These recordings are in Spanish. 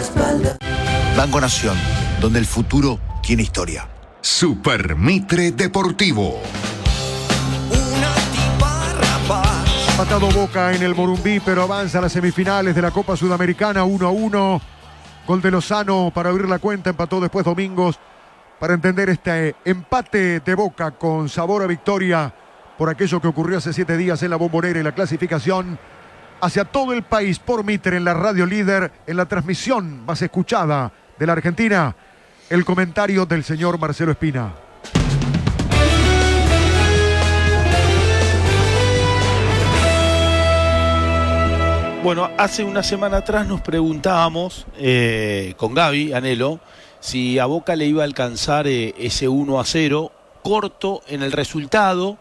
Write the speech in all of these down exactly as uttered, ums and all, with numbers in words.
Banco Nación, donde el futuro tiene historia. Super Mitre Deportivo. Empatado Boca en el Morumbí, pero avanza a las semifinales de la Copa Sudamericana, uno a uno. Gol de Lozano para abrir la cuenta, empató después Domingos para entender este empate de Boca con sabor a victoria por aquello que ocurrió hace siete días en la Bombonera y la clasificación hacia todo el país por Mitre en la radio líder, en la transmisión más escuchada de la Argentina. El comentario del señor Marcelo Espina. Bueno, hace una semana atrás nos preguntábamos eh, con Gaby Anelo si a Boca le iba a alcanzar eh, ese uno a cero, corto en el resultado,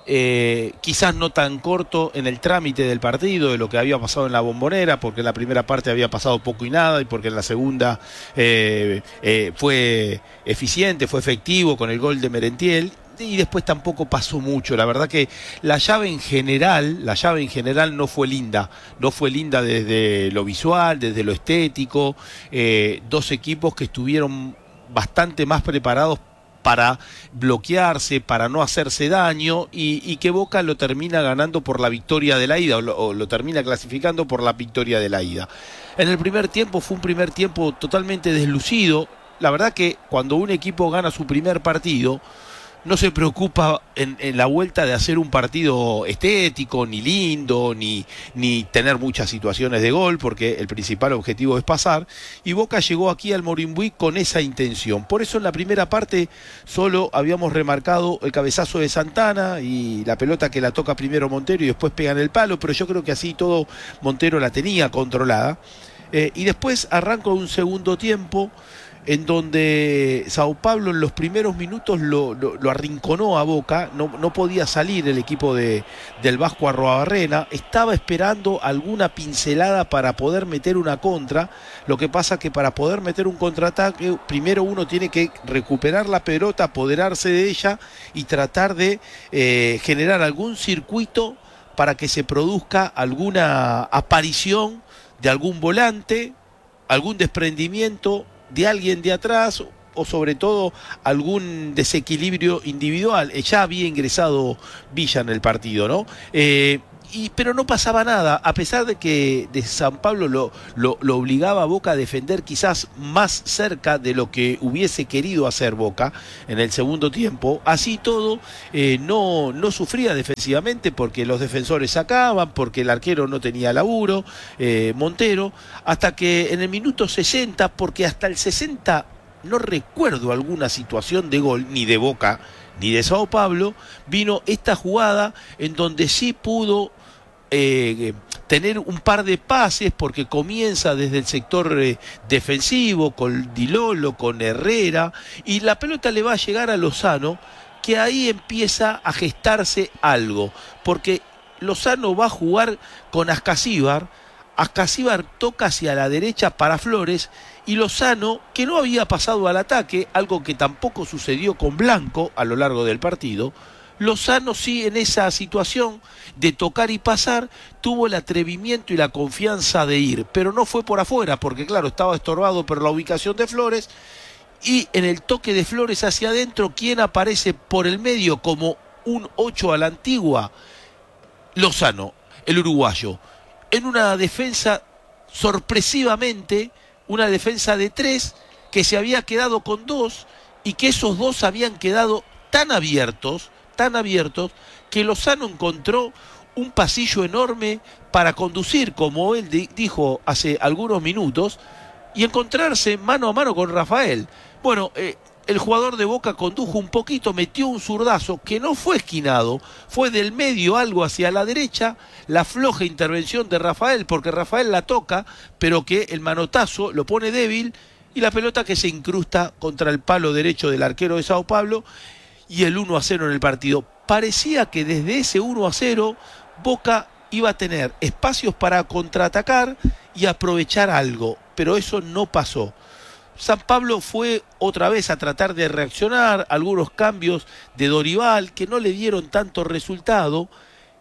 eh, quizás no tan corto en el trámite del partido, de lo que había pasado en la Bombonera, porque en la primera parte había pasado poco y nada, y porque en la segunda eh, eh, fue eficiente, fue efectivo con el gol de Merentiel. Y después tampoco pasó mucho. La verdad que la llave en general, la llave en general no fue linda. No fue linda desde lo visual, desde lo estético. Eh, dos equipos que estuvieron bastante más preparados para bloquearse, para no hacerse daño, y, y que Boca lo termina ganando por la victoria de la ida, o lo, o lo termina clasificando por la victoria de la ida. En el primer tiempo fue un primer tiempo totalmente deslucido. La verdad que cuando un equipo gana su primer partido, no se preocupa en, en la vuelta de hacer un partido estético, ni lindo, ni, ni tener muchas situaciones de gol, porque el principal objetivo es pasar, y Boca llegó aquí al Morimbuí con esa intención. Por eso en la primera parte solo habíamos remarcado el cabezazo de Santana y la pelota que la toca primero Montero y después pega en el palo, pero yo creo que así todo Montero la tenía controlada. Eh, y después arranca un segundo tiempo en donde Sao Paulo en los primeros minutos lo, lo, lo arrinconó a Boca, no, no podía salir el equipo de, del Vasco Arruabarrena, estaba esperando alguna pincelada para poder meter una contra. Lo que pasa que para poder meter un contraataque, primero uno tiene que recuperar la pelota, apoderarse de ella y tratar de eh, generar algún circuito para que se produzca alguna aparición de algún volante, algún desprendimiento de alguien de atrás, o sobre todo algún desequilibrio individual. Ya había ingresado Villa en el partido, ¿no? Eh, y, pero no pasaba nada, a pesar de que de San Pablo lo, lo, lo obligaba a Boca a defender quizás más cerca de lo que hubiese querido hacer Boca en el segundo tiempo. Así todo, eh, no, no sufría defensivamente porque los defensores sacaban, porque el arquero no tenía laburo, eh, Montero, hasta que en el minuto sesenta, porque hasta el sesenta no recuerdo alguna situación de gol, ni de Boca, ni de Sao Paulo, vino esta jugada en donde sí pudo eh, tener un par de pases, porque comienza desde el sector eh, defensivo, con Di Lolo, con Herrera, y la pelota le va a llegar a Lozano, que ahí empieza a gestarse algo, porque Lozano va a jugar con Ascasíbar, Ascasíbar toca hacia la derecha para Flores, y Lozano, que no había pasado al ataque, algo que tampoco sucedió con Blanco a lo largo del partido, Lozano sí, en esa situación de tocar y pasar, tuvo el atrevimiento y la confianza de ir, pero no fue por afuera, porque claro, estaba estorbado por la ubicación de Flores, y en el toque de Flores hacia adentro, ¿quién aparece por el medio como un ocho a la antigua? Lozano, el uruguayo, en una defensa sorpresivamente, una defensa de tres, que se había quedado con dos, y que esos dos habían quedado tan abiertos, tan abiertos, que Lozano encontró un pasillo enorme para conducir, como él di- dijo hace algunos minutos, y encontrarse mano a mano con Rafael. Bueno, eh, el jugador de Boca condujo un poquito, metió un zurdazo que no fue esquinado, fue del medio algo hacia la derecha, la floja intervención de Rafael, porque Rafael la toca, pero que el manotazo lo pone débil, y la pelota que se incrusta contra el palo derecho del arquero de Sao Paulo, y el uno a cero en el partido. Parecía que desde ese uno a cero Boca iba a tener espacios para contraatacar y aprovechar algo, pero eso no pasó. San Pablo fue otra vez a tratar de reaccionar, algunos cambios de Dorival que no le dieron tanto resultado,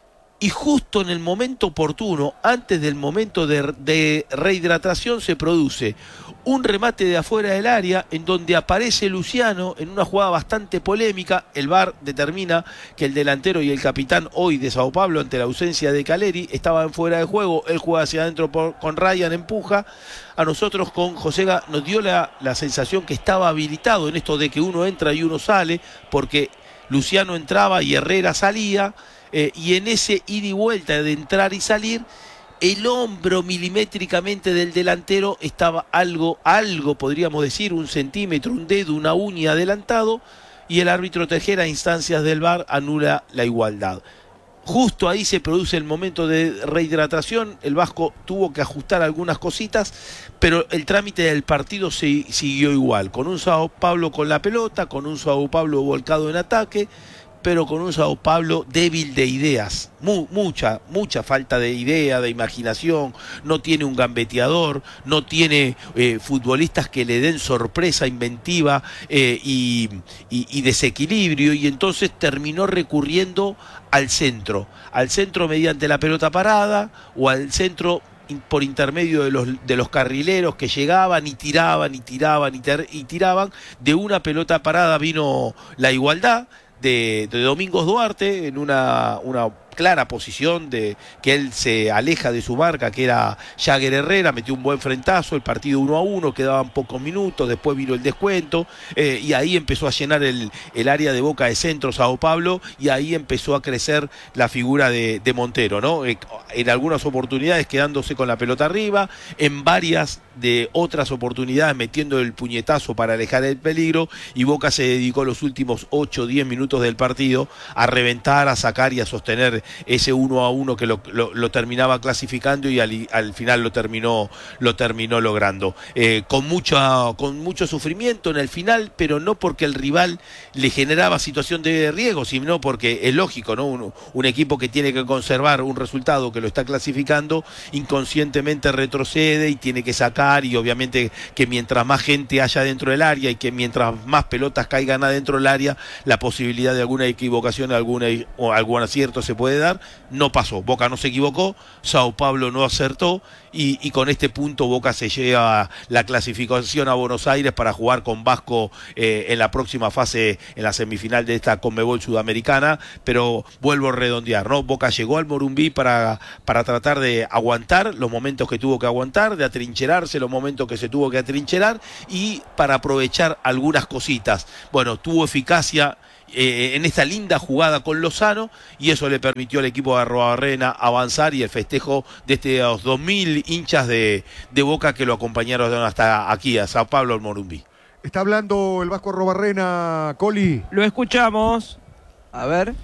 y justo en el momento oportuno, antes del momento de, de rehidratación, se produce un remate de afuera del área en donde aparece Luciano en una jugada bastante polémica. El V A R determina que el delantero y el capitán hoy de Sao Paulo, ante la ausencia de Caleri, estaban fuera de juego. Él juega hacia adentro por, con Ryan, empuja. A nosotros con Josega nos dio la, la sensación que estaba habilitado en esto de que uno entra y uno sale, porque Luciano entraba y Herrera salía, eh, y en ese ida y vuelta de entrar y salir, el hombro milimétricamente del delantero estaba algo, algo podríamos decir, un centímetro, un dedo, una uña adelantado, y el árbitro Tejera, a instancias del V A R, anula la igualdad. Justo ahí se produce el momento de rehidratación. El Vasco tuvo que ajustar algunas cositas, pero el trámite del partido se siguió igual, con un Sao Paulo con la pelota, con un Sao Paulo volcado en ataque, pero con un Sao Paulo débil de ideas, Mu mucha, mucha falta de idea, de imaginación. No tiene un gambeteador, no tiene eh, futbolistas que le den sorpresa, inventiva eh, y, y, y desequilibrio, y entonces terminó recurriendo al centro, al centro mediante la pelota parada, o al centro por intermedio de los, de los carrileros que llegaban y tiraban y tiraban y, ter, y tiraban. De una pelota parada vino la igualdad de, de Domingos Duarte en una, una clara posición de que él se aleja de su marca, que era Jagger Herrera, metió un buen frentazo, el partido uno a uno, quedaban pocos minutos, después vino el descuento, eh, y ahí empezó a llenar el, el área de Boca de centro Sao Paulo, y ahí empezó a crecer la figura de, de Montero, ¿no? Eh, en algunas oportunidades quedándose con la pelota arriba, en varias de otras oportunidades metiendo el puñetazo para alejar el peligro, y Boca se dedicó los últimos ocho o diez minutos del partido a reventar, a sacar y a sostener ese uno a uno que lo, lo, lo terminaba clasificando, y al, al final lo terminó, lo terminó logrando. Eh, con, mucha, con mucho sufrimiento en el final, pero no porque el rival le generaba situación de riesgo, sino porque es lógico, ¿no? Un, un equipo que tiene que conservar un resultado que lo está clasificando, inconscientemente retrocede y tiene que sacar, y obviamente que mientras más gente haya dentro del área y que mientras más pelotas caigan adentro del área, la posibilidad de alguna equivocación, alguna, o algún acierto se puede dar. No pasó, Boca no se equivocó, Sao Paulo no acertó, y, y con este punto Boca se lleva la clasificación a Buenos Aires para jugar con Vasco eh, en la próxima fase, en la semifinal de esta Conmebol Sudamericana. Pero vuelvo a redondear, ¿no? Boca llegó al Morumbí para, para tratar de aguantar los momentos que tuvo que aguantar, de atrincherarse los momentos que se tuvo que atrincherar, y para aprovechar algunas cositas. Bueno, tuvo eficacia Eh, en esta linda jugada con Lozano, y eso le permitió al equipo de Arrobarrena avanzar, y el festejo de estos dos mil hinchas de, de Boca que lo acompañaron hasta aquí, a Sao Paulo, al Morumbí. Está hablando el Vasco Arrobarrena, Coli. Lo escuchamos. A ver.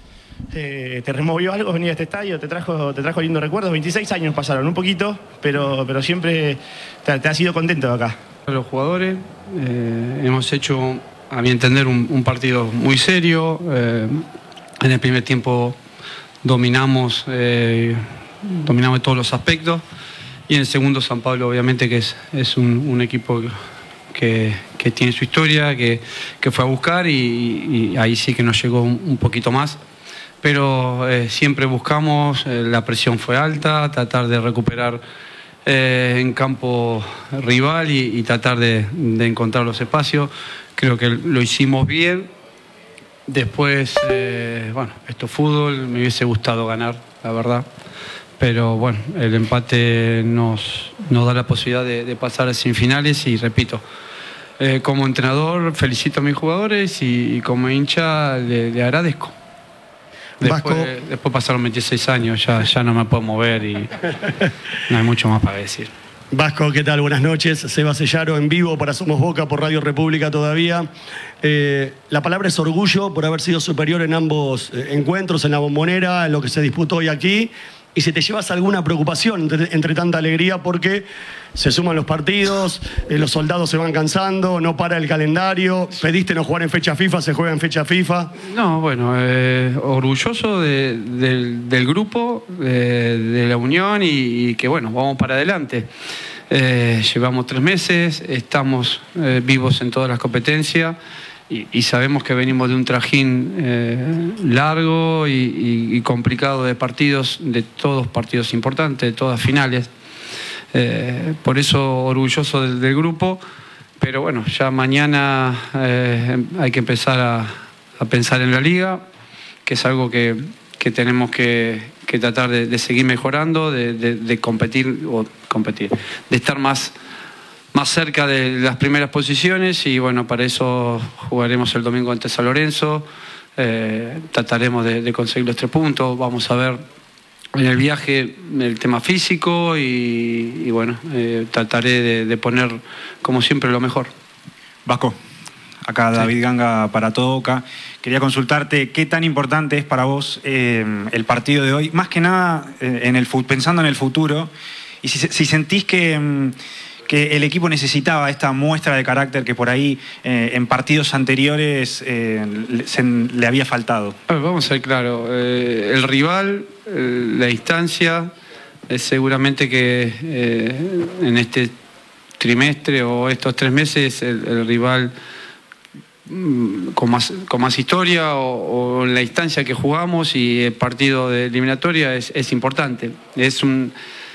Eh, ¿Te removió algo venir a este estadio? ¿Te trajo, te trajo lindos recuerdos? veintiséis años pasaron, un poquito, pero, pero siempre te, te has ido contento de acá. Los jugadores eh, hemos hecho, a mi entender, un, un partido muy serio. Eh, en el primer tiempo dominamos, eh, dominamos todos los aspectos, y en el segundo San Pablo obviamente que es, es un, un equipo que, que tiene su historia, que, que fue a buscar, y, y ahí sí que nos llegó un, un poquito más. Pero eh, siempre buscamos, eh, la presión fue alta, tratar de recuperar eh, en campo rival y, y tratar de, de encontrar los espacios. Creo que lo hicimos bien. Después, eh, bueno, esto es fútbol, me hubiese gustado ganar, la verdad. Pero bueno, el empate nos, nos da la posibilidad de, de pasar a semifinales, y repito, eh, como entrenador felicito a mis jugadores, y, y como hincha le, le agradezco. Después, después pasaron veintiséis años, ya, ya no me puedo mover y no hay mucho más para decir. Vasco, ¿qué tal? Buenas noches. Seba Sellaro en vivo para Somos Boca por Radio República todavía. Eh, la palabra es orgullo por haber sido superior en ambos eh, encuentros, en la Bombonera, en lo que se disputó hoy aquí. Y si te llevas alguna preocupación entre, entre tanta alegría, porque se suman los partidos, eh, los soldados se van cansando, no para el calendario, pediste no jugar en fecha FIFA, se juega en fecha FIFA. No, bueno, eh, orgulloso de, de, del grupo, de, de la unión, y, y que bueno, vamos para adelante. Eh, llevamos tres meses, estamos eh, vivos en todas las competencias, y, y sabemos que venimos de un trajín eh, largo y, y, y complicado de partidos, de todos partidos importantes, de todas finales. Eh, por eso orgulloso del, del grupo, pero bueno, ya mañana eh, hay que empezar a, a pensar en la liga, que es algo que, que tenemos que, que tratar de, de seguir mejorando, de, de, de competir, o competir, de estar más, más cerca de las primeras posiciones, y bueno, para eso jugaremos el domingo ante San Lorenzo, eh, trataremos de, de conseguir los tres puntos, vamos a ver en el viaje el tema físico y, y bueno, eh, trataré de, de poner como siempre lo mejor. Vasco, acá David sí. Ganga para Todo Boca. Quería consultarte qué tan importante es para vos eh, el partido de hoy, más que nada eh, en el, pensando en el futuro, y si, si sentís que, que el equipo necesitaba esta muestra de carácter que por ahí eh, en partidos anteriores eh, se, le había faltado. A ver, vamos a ser claros, eh, el rival, eh, la instancia, eh, seguramente que eh, en este trimestre o estos tres meses el, el rival mm, con, más, con más historia o, o en la instancia que jugamos, y el partido de eliminatoria es, es importante. Es un...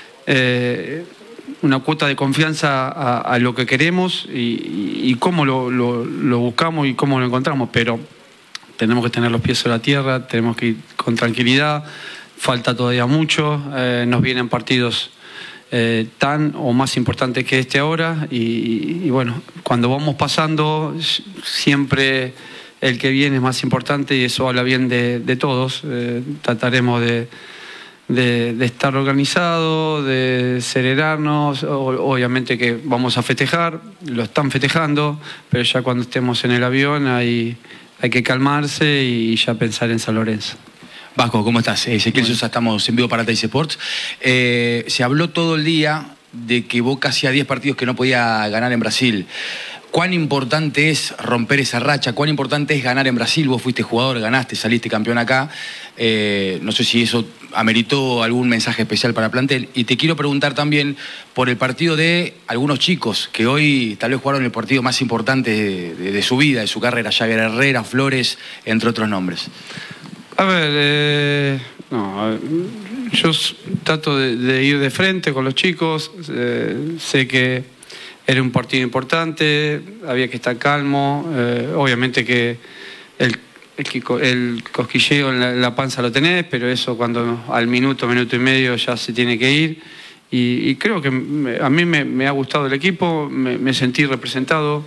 Eh, una cuota de confianza a, a lo que queremos y, y, y cómo lo, lo, lo buscamos y cómo lo encontramos, pero tenemos que tener los pies sobre la tierra, tenemos que ir con tranquilidad, falta todavía mucho, eh, nos vienen partidos eh, tan o más importantes que este ahora, y, y bueno, cuando vamos pasando siempre el que viene es más importante, y eso habla bien de, de todos. Eh, trataremos de De, de estar organizado, de serenarnos, obviamente que vamos a festejar, lo están festejando, pero ya cuando estemos en el avión hay, hay que calmarse y ya pensar en San Lorenzo. Vasco, ¿cómo estás? Ezequiel bueno. Sosa, estamos en vivo para Teis Sports. Eh, se habló todo el día de que Boca hacía diez partidos que no podía ganar en Brasil. ¿Cuán importante es romper esa racha? ¿Cuán importante es ganar en Brasil? Vos fuiste jugador, ganaste, saliste campeón acá. Eh, no sé si eso ameritó algún mensaje especial para el plantel. Y te quiero preguntar también por el partido de algunos chicos que hoy tal vez jugaron el partido más importante de, de, de su vida, de su carrera. Jagger Herrera, Flores, entre otros nombres. A ver, eh, no, yo trato de, de ir de frente con los chicos. Eh, sé que era un partido importante, había que estar calmo, eh, obviamente que el, el, el cosquilleo en la, en la panza lo tenés, pero eso cuando al minuto, minuto y medio ya se tiene que ir, y, y creo que me, a mí me, me ha gustado el equipo, me, me sentí representado,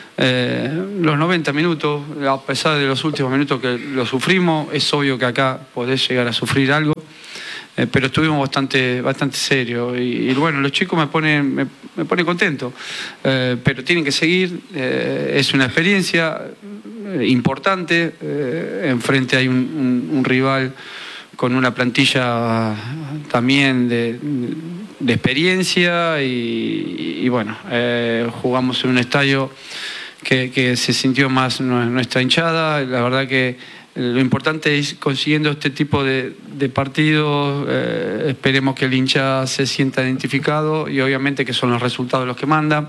eh, los noventa minutos, a pesar de los últimos minutos que lo sufrimos, es obvio que acá podés llegar a sufrir algo, Eh, pero estuvimos bastante bastante serios y, y bueno, los chicos me ponen me, me ponen contento, eh, pero tienen que seguir, eh, es una experiencia eh, importante, eh, enfrente hay un, un, un rival con una plantilla también de, de experiencia y, y bueno, eh, jugamos en un estadio que, que se sintió más nuestra hinchada, la verdad que lo importante es consiguiendo este tipo de, de partidos, eh, esperemos que el hincha se sienta identificado y obviamente que son los resultados los que mandan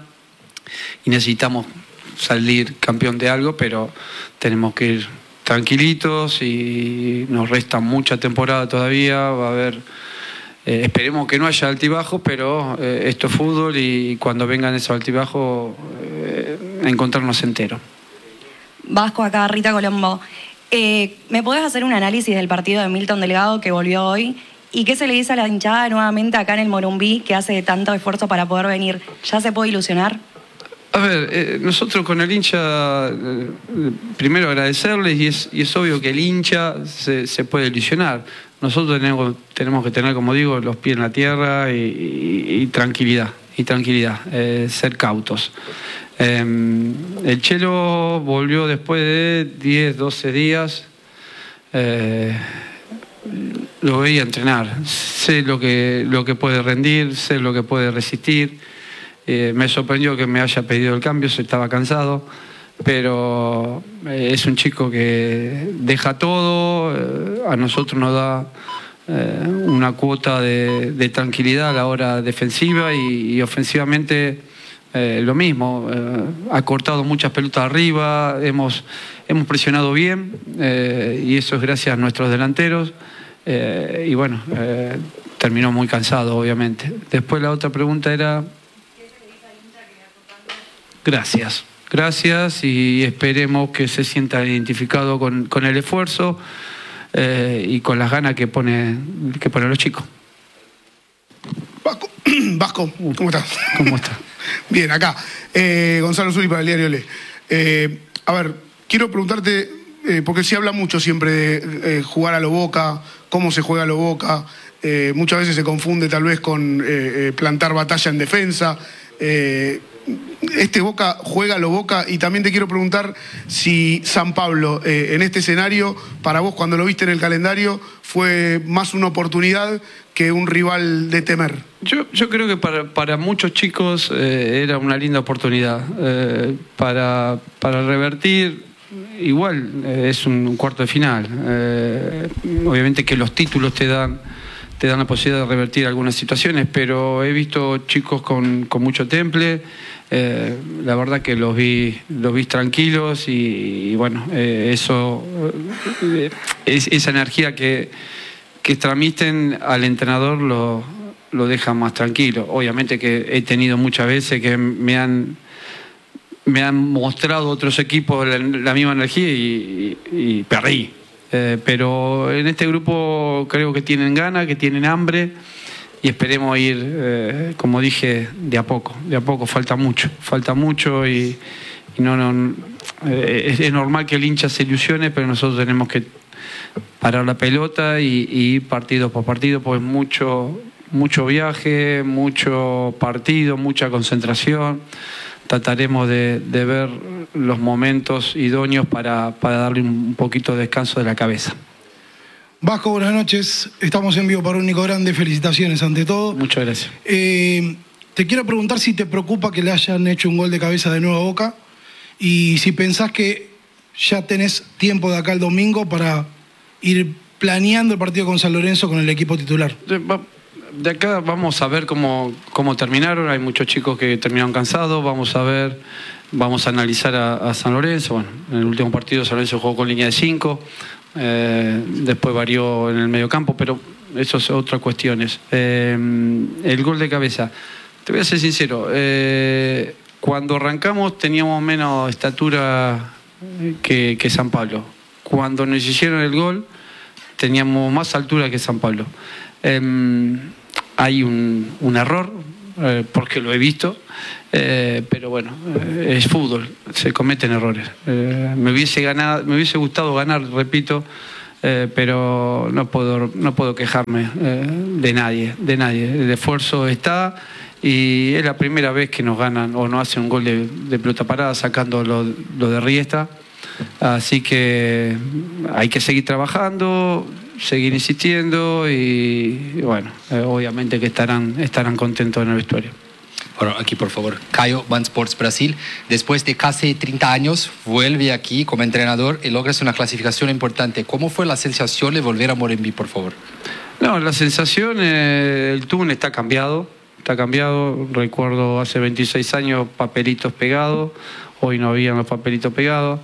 y necesitamos salir campeón de algo, pero tenemos que ir tranquilitos y nos resta mucha temporada todavía, va a haber, eh, esperemos que no haya altibajos, pero eh, esto es fútbol y cuando vengan esos altibajos eh, encontrarnos enteros. Vasco, acá Rita Colombo. Eh, ¿Me podés hacer un análisis del partido de Milton Delgado que volvió hoy? ¿Y qué se le dice a la hinchada nuevamente acá en el Morumbí que hace tanto esfuerzo para poder venir? ¿Ya se puede ilusionar? A ver, eh, nosotros con el hincha, eh, primero agradecerles y es, y es obvio que el hincha se, se puede ilusionar. Nosotros tenemos, tenemos que tener, como digo, los pies en la tierra y, y, y tranquilidad, y tranquilidad, eh, ser cautos. Eh, el Chelo volvió después de diez, doce días, eh, lo veía entrenar, sé lo que, lo que puede rendir, sé lo que puede resistir, eh, me sorprendió que me haya pedido el cambio, se estaba cansado, pero eh, es un chico que deja todo, eh, a nosotros nos da eh, una cuota de, de tranquilidad a la hora defensiva y, y ofensivamente eh, lo mismo, eh, ha cortado muchas pelotas arriba, hemos, hemos presionado bien eh, y eso es gracias a nuestros delanteros eh, y bueno, eh, terminó muy cansado obviamente. Después la otra pregunta era... Gracias, gracias y esperemos que se sienta identificado con, con el esfuerzo eh, y con las ganas que pone, que ponen los chicos. Vasco, Vasco, ¿cómo estás? ¿Cómo estás? Bien, acá. Eh, Gonzalo Zuri para el diario Le. Eh, a ver, quiero preguntarte, eh, porque se habla mucho siempre de eh, jugar a lo Boca, cómo se juega a lo Boca. Eh, muchas veces se confunde tal vez con eh, eh, plantar batalla en defensa. Eh, este Boca juega a lo Boca y también te quiero preguntar si San Pablo eh, en este escenario, para vos cuando lo viste en el calendario, fue más una oportunidad que un rival de temer. Yo, yo creo que para, para muchos chicos eh, era una linda oportunidad eh, para, para revertir. Igual eh, es un cuarto de final. Eh, obviamente que los títulos te dan te dan la posibilidad de revertir algunas situaciones, pero he visto chicos con, con mucho temple, eh, la verdad que los vi, los vi tranquilos y, y bueno, eh, eso, eh, es, esa energía que, que transmiten al entrenador lo, lo deja más tranquilo. Obviamente que he tenido muchas veces que me han, me han mostrado otros equipos la, la misma energía y, y, y perdí. Eh, pero en este grupo creo que tienen ganas, que tienen hambre y esperemos ir, eh, como dije, de a poco, de a poco, falta mucho, falta mucho y, y no, no eh, es, es normal que el hincha se ilusione, pero nosotros tenemos que parar la pelota y, y ir partido por partido, pues mucho, mucho viaje, mucho partido, mucha concentración. Trataremos de, de ver los momentos idóneos para, para darle un poquito de descanso de la cabeza. Vasco, buenas noches. Estamos en vivo para un Nico Grande. Felicitaciones ante todo. Muchas gracias. Eh, te quiero preguntar si te preocupa que le hayan hecho un gol de cabeza de nuevo a Boca y si pensás que ya tenés tiempo de acá el domingo para ir planeando el partido con San Lorenzo con el equipo titular. De acá vamos a ver cómo, cómo terminaron. Hay muchos chicos que terminaron cansados. Vamos a ver, vamos a analizar a, a San Lorenzo. Bueno, en el último partido San Lorenzo jugó con línea de cinco. Eh, después varió en el mediocampo, pero eso es otras cuestiones. Eh, el gol de cabeza. Te voy a ser sincero. Eh, cuando arrancamos teníamos menos estatura que, que San Pablo. Cuando nos hicieron el gol teníamos más altura que San Pablo. Eh, hay un, un error, eh, porque lo he visto, eh, pero bueno, eh, es fútbol, se cometen errores. Eh, me, hubiese ganado, me hubiese gustado ganar, repito, eh, pero no puedo, no puedo quejarme eh, de nadie, de nadie. El esfuerzo está y es la primera vez que nos ganan o nos hacen un gol de, de pelota parada sacando lo, lo de Riesta. Así que hay que seguir trabajando, seguir insistiendo y, y bueno, eh, obviamente que estarán, estarán contentos en el vestuario. Bueno, aquí por favor. Caio, Band Sports Brasil. Después de casi treinta años, vuelve aquí como entrenador y logras una clasificación importante. ¿Cómo fue la sensación de volver a Morumbi, por favor? No, la sensación, eh, el túnel está cambiado, está cambiado. Recuerdo hace veintiséis años papelitos pegados, hoy no había los papelitos pegados.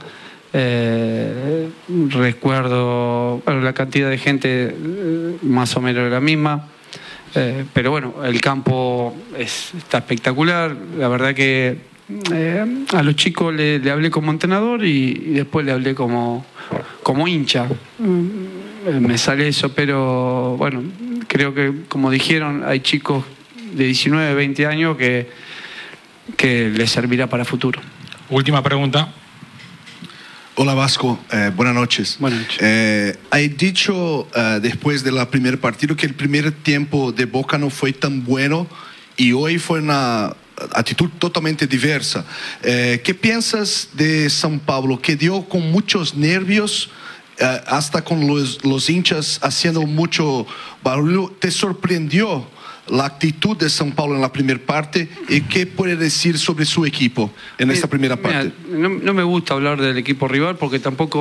Eh, recuerdo bueno, la cantidad de gente eh, más o menos la misma, eh, pero bueno, el campo es, está espectacular. La verdad que eh, a los chicos le, le hablé como entrenador y, y después le hablé como, como hincha. Eh, me sale eso, pero bueno, creo que como dijeron, hay chicos de diecinueve, veinte años que, que les servirá para futuro. Última pregunta. Hola Vasco, eh, buenas noches. Buenas noches. Eh, hay dicho eh, después del primer partido que el primer tiempo de Boca no fue tan bueno y hoy fue una actitud totalmente diversa. Eh, ¿Qué piensas de San Pablo, que dio con muchos nervios, eh, hasta con los, los hinchas haciendo mucho barullo? ¿Te sorprendió la actitud de San Pablo en la primera parte y qué puede decir sobre su equipo en esta primera parte? Mira, no, no me gusta hablar del equipo rival porque tampoco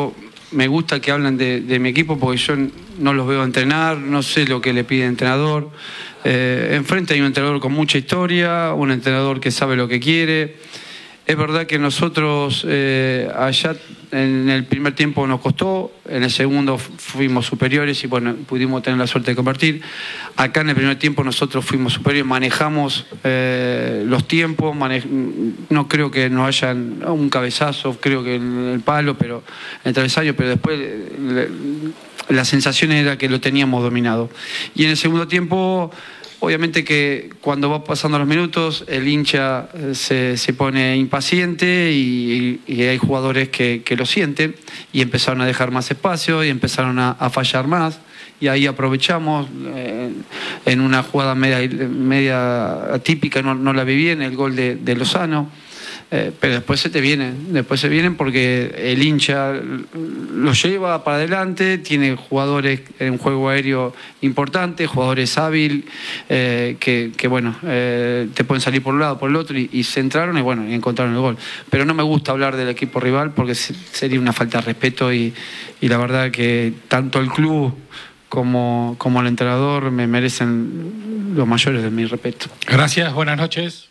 me gusta que hablan de, de mi equipo porque yo no los veo entrenar, no sé lo que le pide el entrenador. Eh, enfrente hay un entrenador con mucha historia, un entrenador que sabe lo que quiere. Es verdad que nosotros eh, allá en el primer tiempo nos costó, en el segundo fuimos superiores y bueno, pudimos tener la suerte de convertir. Acá en el primer tiempo nosotros fuimos superiores, manejamos eh, los tiempos, manej no creo que nos hayan un cabezazo, creo que el, el palo, pero el travesaño, pero después le, la sensación era que lo teníamos dominado. Y en el segundo tiempo, obviamente que cuando va pasando los minutos el hincha se, se pone impaciente y, y hay jugadores que, que lo sienten y empezaron a dejar más espacio y empezaron a, a fallar más y ahí aprovechamos eh, en una jugada media, media atípica, no, no la vi bien, el gol de, de Lozano. Eh, pero después se te vienen, después se vienen porque el hincha lo lleva para adelante, tiene jugadores en un juego aéreo importante, jugadores hábiles, eh, que, que bueno, eh, te pueden salir por un lado, por el otro, y, y se entraron y bueno, y encontraron el gol. Pero no me gusta hablar del equipo rival porque sería una falta de respeto y, y la verdad que tanto el club como, como el entrenador me merecen los mayores de mi respeto. Gracias, buenas noches.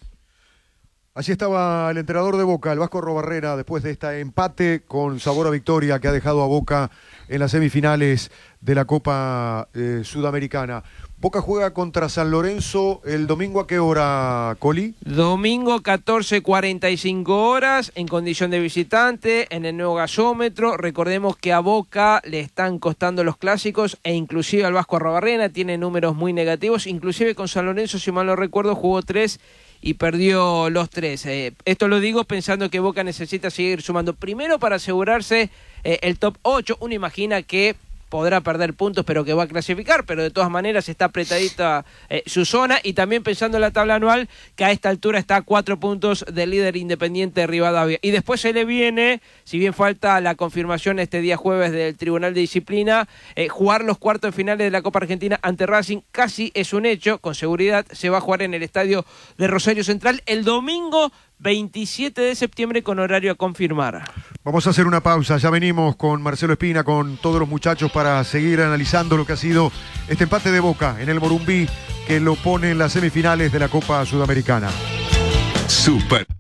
Así estaba el entrenador de Boca, el Vasco Arrobarrena, después de este empate con sabor a victoria que ha dejado a Boca en las semifinales de la Copa eh, Sudamericana. Boca juega contra San Lorenzo el domingo, ¿a qué hora, Coli? Domingo catorce cuarenta y cinco horas, en condición de visitante, en el nuevo gasómetro. Recordemos que a Boca le están costando los clásicos e inclusive al Vasco Arrobarrena tiene números muy negativos. Inclusive con San Lorenzo, si mal no recuerdo, jugó tres y perdió los tres. Eh, esto lo digo pensando que Boca necesita seguir sumando. Primero para asegurarse eh, el top ocho. Uno imagina que podrá perder puntos, pero que va a clasificar, pero de todas maneras está apretadita eh, su zona, y también pensando en la tabla anual, que a esta altura está a cuatro puntos del líder Independiente Rivadavia. Y después se le viene, si bien falta la confirmación este día jueves del Tribunal de Disciplina, eh, jugar los cuartos de finales de la Copa Argentina ante Racing, casi es un hecho, con seguridad se va a jugar en el estadio de Rosario Central el domingo veintisiete de septiembre con horario a confirmar. Vamos a hacer una pausa, ya venimos con Marcelo Espina, con todos los muchachos para seguir analizando lo que ha sido este empate de Boca en el Morumbí que lo pone en las semifinales de la Copa Sudamericana. Super.